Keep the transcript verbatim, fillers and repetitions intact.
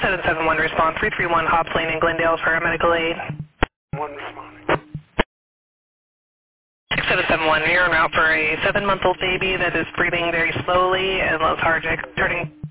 seven seven one response, three three one Hobbs Lane in Glendale for medical aid. One responding. six seven seven one, you're en route for a seven-month-old baby that is breathing very slowly and lethargic, turning